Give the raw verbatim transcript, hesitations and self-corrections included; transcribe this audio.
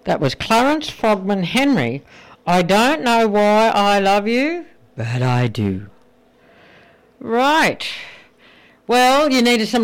That was Clarence Frogman Henry. I don't know why I love you, but I do. Right. Well, you needed some